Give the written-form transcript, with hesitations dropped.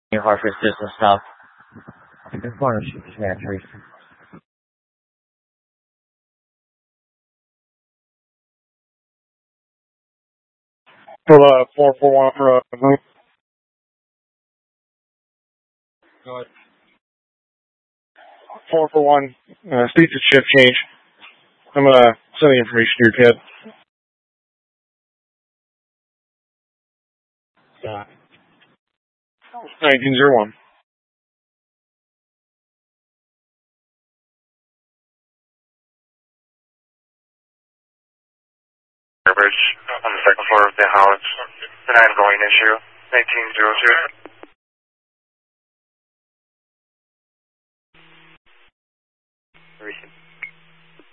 Hartford System South. In front of Tracy. For 441 for group. Go ahead. 441, states of shift change. I'm going to send the information to your kid. 1901. Bridge on the second floor of the house. An ongoing issue. 1902.